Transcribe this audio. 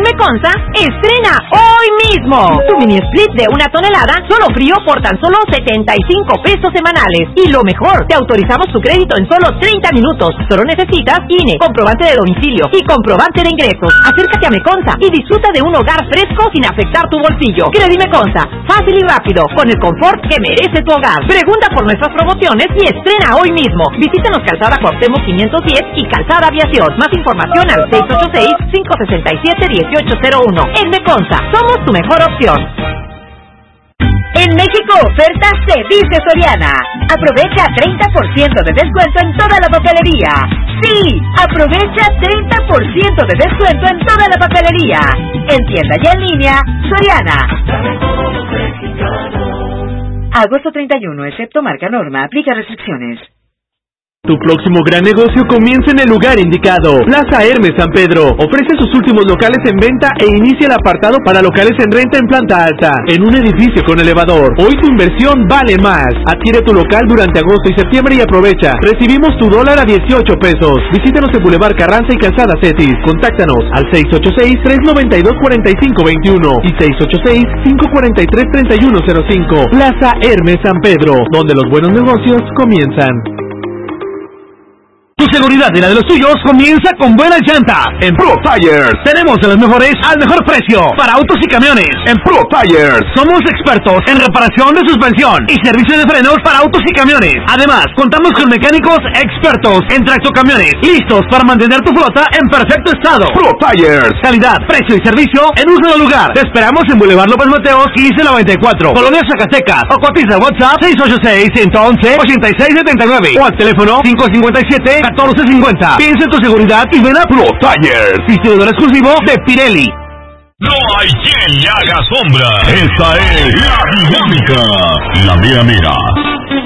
Meconza, estrena hoy mismo tu mini split de 1 tonelada, solo frío por tan solo 75 pesos semanales. Y lo mejor, te autorizamos tu crédito en solo 30 minutos. Solo necesitas INE, comprobante de domicilio y comprobante de ingresos. Acércate a Meconza y disfruta de un hogar fresco sin afectar tu bolsillo. Credimeconza, fácil y rápido, con el confort que merece tu hogar. Pregunta por nuestras promociones y estrena hoy mismo. Visítanos Calzada Cuauhtémoc 510 y Calzada Aviación. Más información al 686-567-1801. En Meconza, somos tu mejor opción. En México, ofertas se dice Soriana. Aprovecha 30% de descuento en toda la papelería. Sí, aprovecha 30% de descuento en toda la papelería. En tienda y en línea, Soriana. Agosto 31, excepto marca Norma, aplica restricciones. Tu próximo gran negocio comienza en el lugar indicado. Plaza Hermes San Pedro ofrece sus últimos locales en venta e inicia el apartado para locales en renta en planta alta, en un edificio con elevador. Hoy tu inversión vale más. Adquiere tu local durante agosto y septiembre y aprovecha. Recibimos tu dólar a 18 pesos. Visítanos en Boulevard Carranza y Calzada Cetis. Contáctanos al 686-392-4521 y 686-543-3105. Plaza Hermes San Pedro, donde los buenos negocios comienzan. Tu seguridad y la de los tuyos comienza con buenas llantas. En Pro Tires tenemos de los mejores al mejor precio para autos y camiones. En Pro Tires somos expertos en reparación de suspensión y servicio de frenos para autos y camiones. Además, contamos con mecánicos expertos en tractocamiones, listos para mantener tu flota en perfecto estado. Pro Tires, calidad, precio y servicio en un solo lugar. Te esperamos en Boulevard López Mateos 1594, Colonia Zacatecas, o cotiza WhatsApp 686-111-8679 o al teléfono 557-1450. Piensa en tu seguridad y ven a Pro Tires, distribuidor exclusivo de Pirelli. No hay quien le haga sombra. Esta es la dinámica. La mera mera.